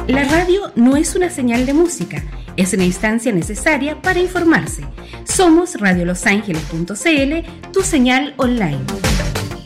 La radio no es una señal de música, es una instancia necesaria para informarse. Somos radiolosangeles.cl, tu señal online.